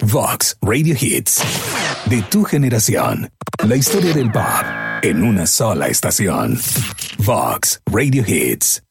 Vox Radio Hits. De tu generación. La historia del pop en una sola estación. Vox Radio Hits.